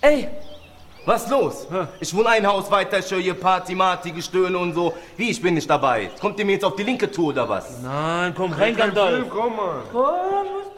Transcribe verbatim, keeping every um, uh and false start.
Ey, was los? Ja. Ich wohne ein Haus weiter, ich höre hier Party, Marty, Gestöhne und so. Wie, ich bin nicht dabei? Kommt ihr mir jetzt auf die linke Tour oder was? Nein, komm rein, Gandalf. Komm, Mann. Komm,